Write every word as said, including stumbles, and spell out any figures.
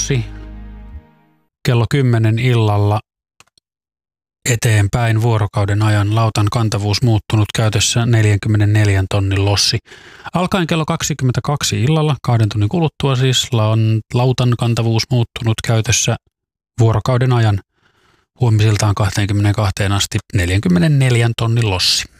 lossi. Kello kymmenen illalla eteenpäin vuorokauden ajan lautan kantavuus muuttunut, käytössä neljäkymmentäneljä tonnin lossi. Alkaen kello kaksikymmentäkaksi illalla, kahden tunnin kuluttua siis, lautan kantavuus muuttunut, käytössä vuorokauden ajan huomisiltaan kaksikymmentäkaksi asti neljäkymmentäneljä tonnin lossi.